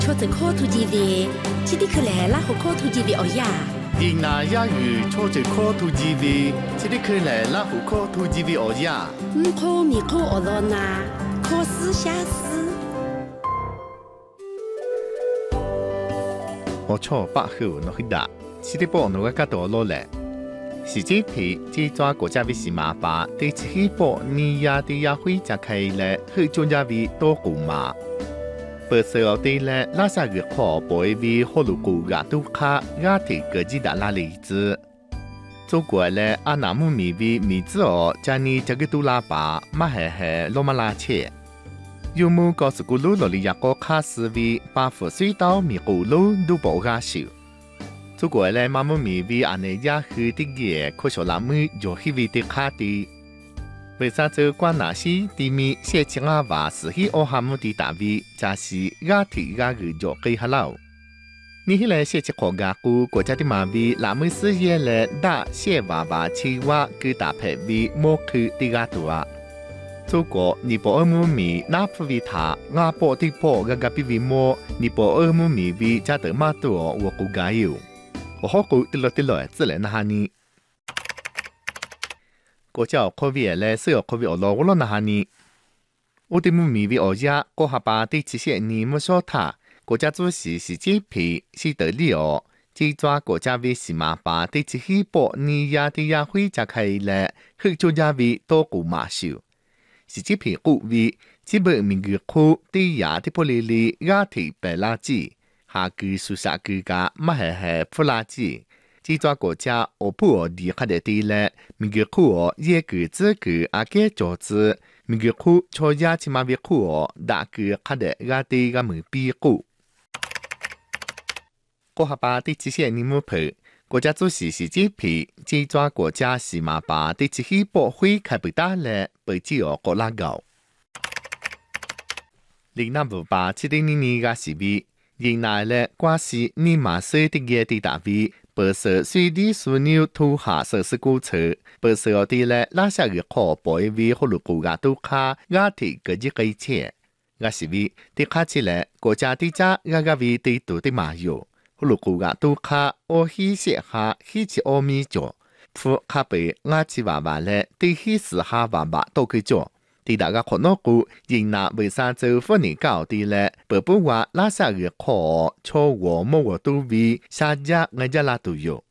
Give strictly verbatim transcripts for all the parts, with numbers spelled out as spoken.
说着科图基维，这里可来拉和科图基维哦呀。 印那亚语说着科图基维，这里可来拉和科图基维哦呀。 唔科米科哦罗那，科斯下斯。 我错八号诺希达，这里波诺个加多罗嘞。是这批这抓国家为是马巴，对起波尼亚的亚会加开了，去中亚为多古马。本身我对了拉萨个可不会为好路古亚都卡亚提个几大拉例子。中国嘞阿那姆米为米子哦，家里这个都拉巴马嘿嘿罗马拉切。有木告诉古路罗里亚个卡斯为八福水稻米古路都不加少。中国嘞马姆米为安内亚去的个可说拉姆就去为的卡的。为啥这关那些地面写清阿话是去奥哈姆的大卫，加是亚提亚个就给哈老。你去来写起国家古国家的马为拉姆事业嘞大写娃娃青蛙个大牌为莫去的个多啊。中国尼泊尔姆米那不为他，阿波的波个个比为莫尼泊尔姆米为加德马多我国家有。我好古的了的了，自然那哈尼。国家科维嘞是要科维俄罗乌罗那哈尼。我的姆米为俄亚国哈巴的这些年莫说他，国家主席是这批是得利哦，这抓国家为是马巴的这些波尼亚的亚会加开了，去中亚为多古马修。是这批古为基本民族库的亚的波利利亚提白垃圾，下句苏萨句个马嘿嘿普垃圾。这抓国家我不我离开的地嘞，民族库哦也个这个阿个桌子，民族库朝亚起码为库哦，大个看的阿地个门边库。国哈巴的这些年木陪，国家主席是这批，这抓国家是马巴的这些博会开不大嘞，被只哦国拉高。零那不把这点年年个是为，因那嘞关系你马说的个的大位。本身水地枢纽土下设施工程，本身我哋咧拉下个可保卫好路国家都卡亚提个一个钱，我是为啲卡起来国家啲家亚个为地度的马油，好路国家都卡我希写下希起阿米做，副卡被亚起娃娃咧啲希时下娃娃都去做。啲大家可能估，因那为啥州府年搞啲咧，不不话拉萨个可错我莫我都为下家我家拉都有。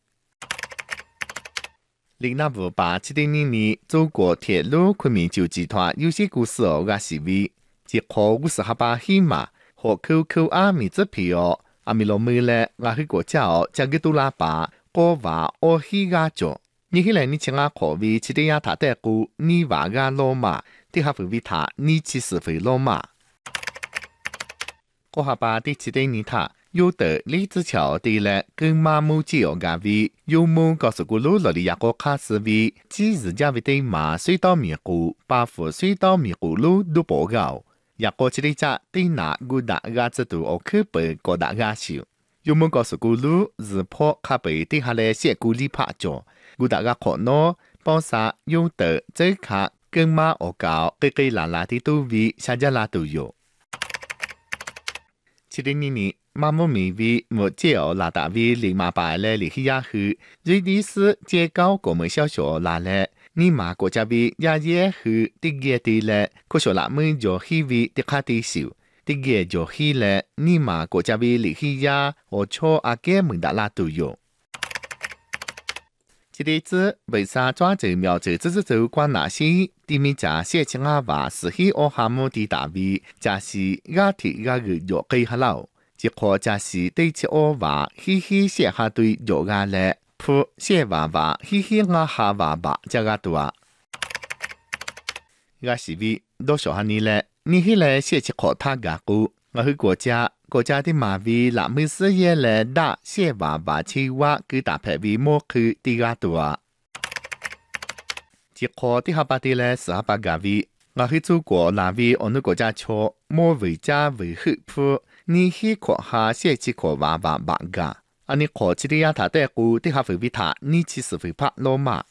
零那五八七点年年，中国铁路昆明就集团有些故事哦，我是为，即可五十哈巴起嘛，和 Q Q 阿米子皮哦，阿米罗梅咧，我去国家哦，加个都拉巴，我话我去个做。你起来你请阿可为七点亚塔代估，你话个罗马。啲下回为他，你其实回罗马。我下巴第七点年他有的李子桥的嘞，跟马木吉奥家为有木告诉过路落里亚个卡斯为，几日家为对马水稻米谷，把副水稻米谷路都报告。亚个这里家对拿古大家制度我去背个大家少。有木告诉过路日破卡背对下来写古里拍着，古大家可能帮啥有的这卡。跟马我搞，给给拉拉的都为下家拉都有。七零年年，马木米为莫接哦拉大为零马白来离去亚去，瑞迪斯接高国门小学拉来，你马国家为亚耶去的个的来，可说拉门就去为的卡的少，的个就去来，你马国家为离去亚，我错阿个门达拉都有。这里子为啥抓着苗子只是走关那些地面家写清阿话是去奥哈姆的大位，加是亚提亚个药给哈老，结果加是对起我话嘻嘻写下对药阿嘞，铺写娃娃嘻嘻阿哈娃娃加个多。亚是为多少哈你嘞？你去来写起考他个股，我去国家。国家的马为拉美事业来大写娃娃青蛙给大牌为莫去第个多。结果的下巴的来是下巴个为，我去祖国那为我们国家错莫为家为去铺，你去考下写起考娃娃八个，啊你考起的呀他带股的下会为他，你其实会拍罗马。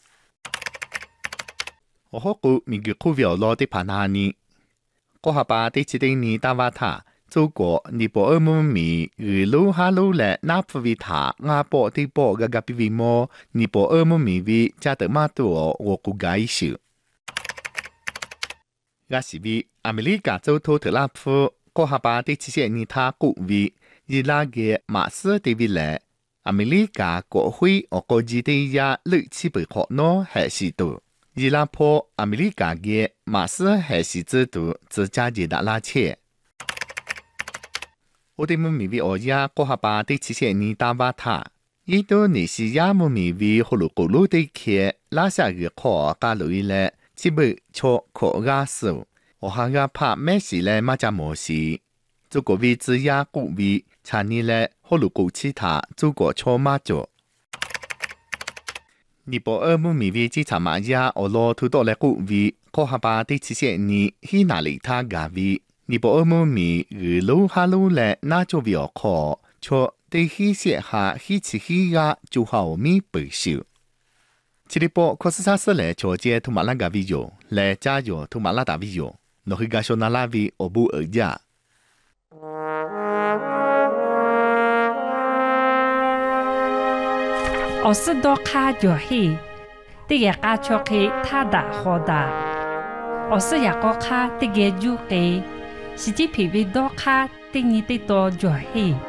我好估民族苦表罗的帕纳尼，我下巴的起的你打瓦他。 祖國尼泊爾姆咪日魯哈魯咧納夫維塔亞波地波嘅嘅比維摩尼泊爾姆咪維加德馬多我估計少。嗰時維亞美利加州托特拉夫過下巴第七十年他估維伊拉嘅馬斯地維咧，亞美利加國會我國際地亞六七百可諾係時度。伊拉坡亞美利加嘅馬斯係時制度自加熱達拉切。我哋姆咪維歐亞過下巴第七十年大瓦塔，印度尼西亞姆咪維葫蘆咕嚕地區拉下嘅可加路伊咧，只被錯可亞數，我下亞拍咩事咧馬扎模式，祖國維自亞古維查尼咧葫蘆咕其他祖國錯馬咗。尼泊爾姆咪維只查馬亞俄羅土多咧古維過下巴第七十年希那里塔加維。尼泊爾姆咪日魯哈魯咧那做維奧可，錯對希些下希次希亞就好咪背少。這里波確實係咧錯接圖馬拉加維有，咧加有圖馬拉達維有，諾去加上那拉維奧布爾亞。 我是多卡就係，啲嘢加錯佢他大可大，我是一個卡啲嘢就係。是只皮皮多卡，定義得多咗氣。